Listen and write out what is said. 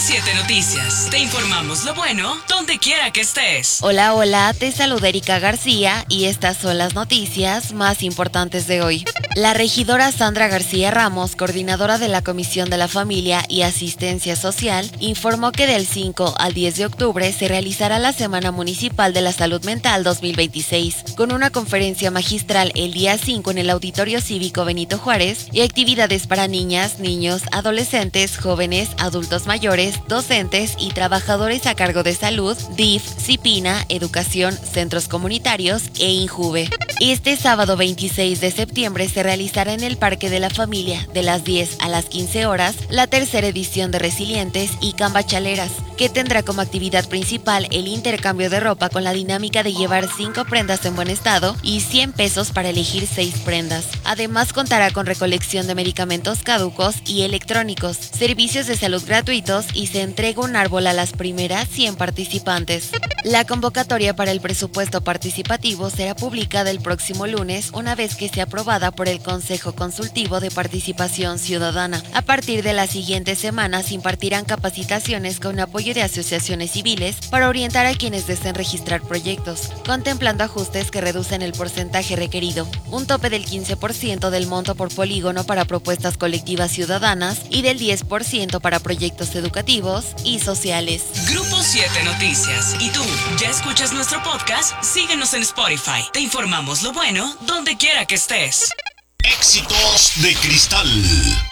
7 Noticias. Te informamos lo bueno donde quiera que estés. Hola, hola, te saluda Erika García y estas son las noticias más importantes de hoy. La regidora Sandra García Ramos, coordinadora de la Comisión de la Familia y Asistencia Social, informó que del 5 al 10 de octubre se realizará la Semana Municipal de la Salud Mental 2026, con una conferencia magistral el día 5 en el Auditorio Cívico Benito Juárez y actividades para niñas, niños, adolescentes, jóvenes, adultos mayores, docentes y trabajadores a cargo de salud, DIF, CIPINA, Educación, Centros Comunitarios e INJUVE. Este sábado 26 de septiembre se realizará en el Parque de la Familia, de las 10 a las 15 horas, la tercera edición de Resilientes y Cambachaleras, que tendrá como actividad principal el intercambio de ropa con la dinámica de llevar 5 prendas en buen estado y 100 pesos para elegir 6 prendas. Además contará con recolección de medicamentos caducos y electrónicos, servicios de salud gratuitos y se entrega un árbol a las primeras 100 participantes. La convocatoria para el presupuesto participativo será publicada el próximo lunes, una vez que sea aprobada por el Consejo Consultivo de Participación Ciudadana. A partir de las siguientes semanas se impartirán capacitaciones con apoyo de asociaciones civiles para orientar a quienes deseen registrar proyectos, contemplando ajustes que reducen el porcentaje requerido, un tope del 15% del monto por polígono para propuestas colectivas ciudadanas y del 10% para proyectos educativos y sociales. Grupo 7 Noticias. ¿Y tú ya escuchas nuestro podcast? Síguenos en Spotify. Te informamos lo bueno donde quiera que estés. Éxitos de Cristal.